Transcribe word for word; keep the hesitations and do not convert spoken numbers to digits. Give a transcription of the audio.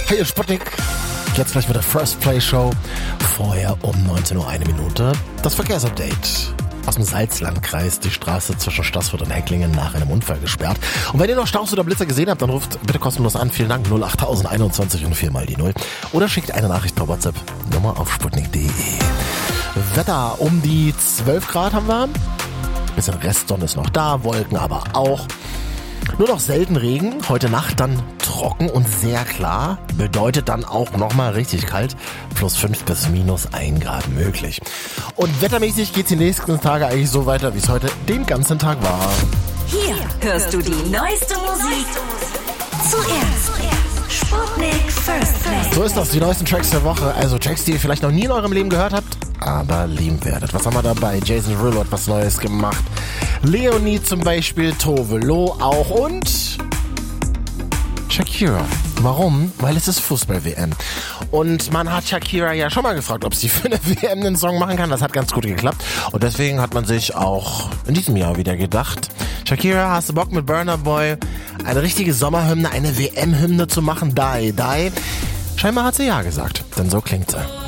Hey Sputnik, jetzt gleich mit der First Play Show. Vorher um neunzehn Uhr eine Minute das Verkehrsupdate. Aus dem Salzlandkreis die Straße zwischen Stassfurt und Hecklingen nach einem Unfall gesperrt. Und wenn ihr noch Staus oder Blitzer gesehen habt, dann ruft bitte kostenlos an. Vielen Dank, null acht null null einundzwanzig und vier mal die null. Oder schickt eine Nachricht per WhatsApp, Nummer auf sputnik punkt de. Wetter, um die zwölf Grad haben wir. Ein bisschen Restsonne ist noch da, Wolken aber auch. Nur noch selten Regen, heute Nacht dann trocken und sehr klar, bedeutet dann auch nochmal richtig kalt, plus fünf bis minus ein Grad möglich. Und wettermäßig geht's die nächsten Tage eigentlich so weiter, wie es heute den ganzen Tag war. Hier hörst du die neueste Musik zuerst. Sputnik First Play. So ist das, die neuesten Tracks der Woche, also Tracks, die ihr vielleicht noch nie in eurem Leben gehört habt, aber lieben werdet. Was haben wir dabei? Jason Derulo hat was Neues gemacht. Leonie zum Beispiel, Tove Lo auch und Shakira. Warum? Weil es ist Fußball-W M. Und man hat Shakira ja schon mal gefragt, ob sie für eine W M einen Song machen kann. Das hat ganz gut geklappt. Und deswegen hat man sich auch in diesem Jahr wieder gedacht, Shakira, hast du Bock mit Burna Boy eine richtige Sommerhymne, eine W M-Hymne zu machen? Die, die. Scheinbar hat sie ja gesagt, denn so klingt sie.